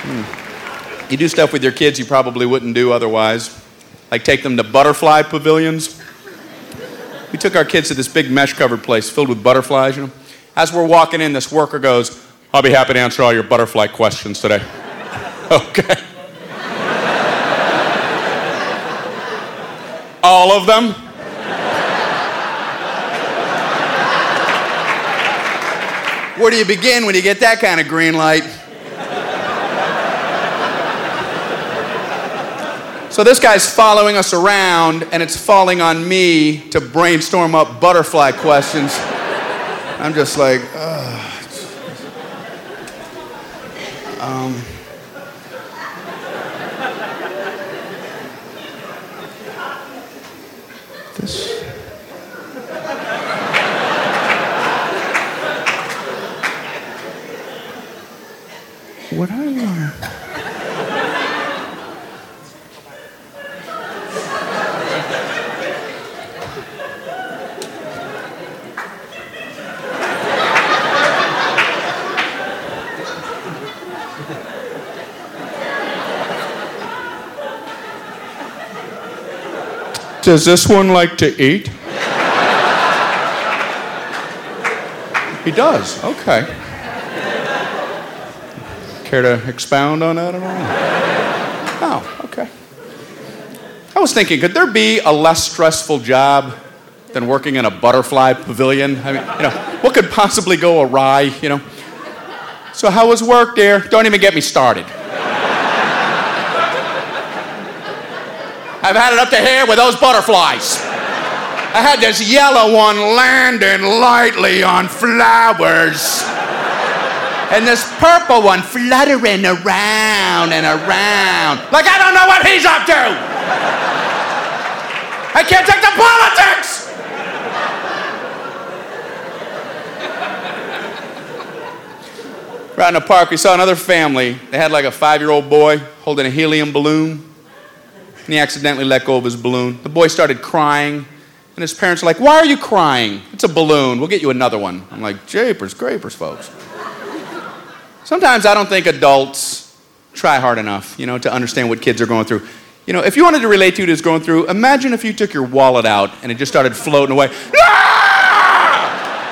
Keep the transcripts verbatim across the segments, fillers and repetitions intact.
You do stuff with your kids you probably wouldn't do otherwise, like take them to butterfly pavilions. We took our kids to this big mesh-covered place filled with butterflies, you know. As we're walking in, this worker goes, "I'll be happy to answer all your butterfly questions today." Okay. All of them? Where do you begin when you get that kind of green light? So this guy's following us around, and it's falling on me to brainstorm up butterfly questions. I'm just like, ugh. Um, this. What I want. Does this one like to eat? He does, okay. Care to expound on that at all? Oh, okay. I was thinking, could there be a less stressful job than working in a butterfly pavilion? I mean, you know, what could possibly go awry, you know? So how was work, dear? Don't even get me started. I've had it up to here with those butterflies. I had this yellow one landing lightly on flowers. And this purple one fluttering around and around. Like I don't know what he's up to. I can't take the politics. Right in the park, we saw another family. They had like a five-year-old boy holding a helium balloon. And he accidentally let go of his balloon. The boy started crying, and his parents were like, "Why are you crying? It's a balloon. We'll get you another one." I'm like, "Japers, grapers, folks." Sometimes I don't think adults try hard enough, you know, to understand what kids are going through. You know, if you wanted to relate to what he's going through, imagine if you took your wallet out and it just started floating away. Ah!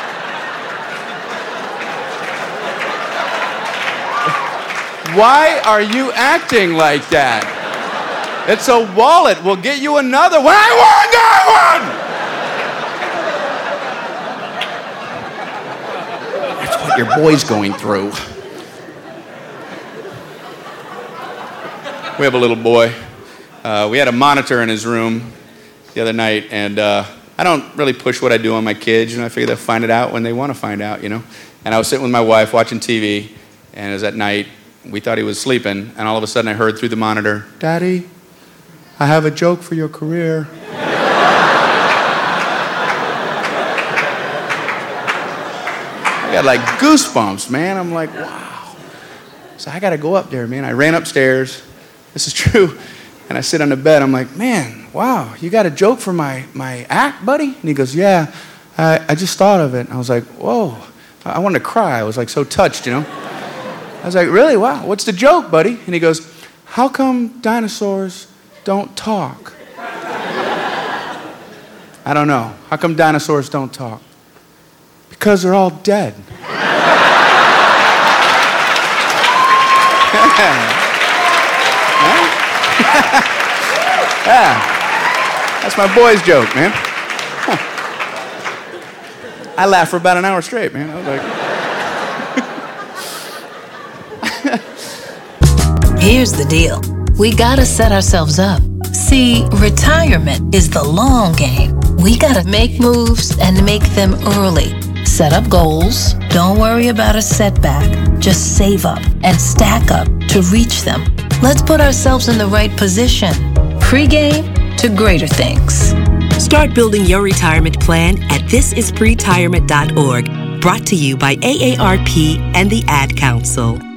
Why are you acting like that? It's a wallet. We'll get you another one. I want that one! That's what your boy's going through. We have a little boy. Uh, we had a monitor in his room the other night, and uh, I don't really push what I do on my kids. You know, I figure they'll find it out when they want to find out, you know. And I was sitting with my wife watching T V, and it was at night. We thought he was sleeping, and all of a sudden I heard through the monitor, "Daddy, I have a joke for your career." I got like goosebumps, man. I'm like, wow. So I got to go up there, man. I ran upstairs. This is true. And I sit on the bed. I'm like, "Man, wow, you got a joke for my, my act, buddy?" And he goes, "Yeah, I, I just thought of it." And I was like, whoa. I wanted to cry. I was like so touched, you know. I was like, "Really? Wow. What's the joke, buddy?" And he goes, "How come dinosaurs don't talk?" I don't know. How come dinosaurs don't talk? Because they're all dead. Yeah. That's my boy's joke, man. Huh. I laughed for about an hour straight, man. I was like... Here's the deal. We gotta set ourselves up. See, retirement is the long game. We gotta make moves and make them early. Set up goals. Don't worry about a setback. Just save up and stack up to reach them. Let's put ourselves in the right position. Pre-game to greater things. Start building your retirement plan at this is pre retirement dot org. Brought to you by A A R P and the Ad Council.